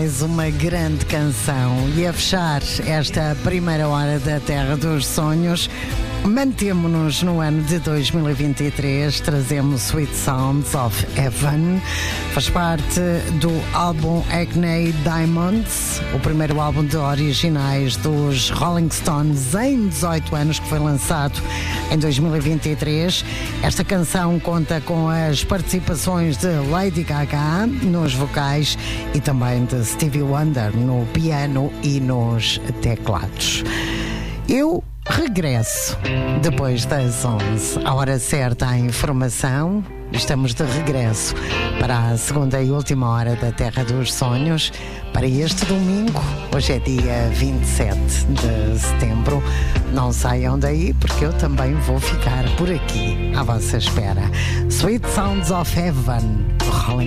mais uma grande canção. E a fechar esta primeira hora da Terra dos Sonhos, mantemo-nos no ano de 2023, trazemos Sweet Sounds of Heaven, faz parte do álbum Hackney Diamonds, o primeiro álbum de originais dos Rolling Stones em 18 anos, que foi lançado em 2023. Esta canção conta com as participações de Lady Gaga nos vocais e também de Stevie Wonder no piano e nos teclados. Eu regresso depois das 11, a hora certa, a informação. Estamos de regresso para a segunda e última hora da Terra dos Sonhos, para este domingo. Hoje é dia 27 de setembro. Não saiam daí, porque eu também vou ficar por aqui à vossa espera. Sweet Sounds of Heaven.